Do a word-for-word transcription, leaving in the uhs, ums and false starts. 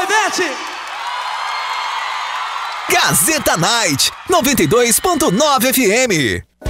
Bevete! Gazeta Night, noventa e dois ponto nove F M.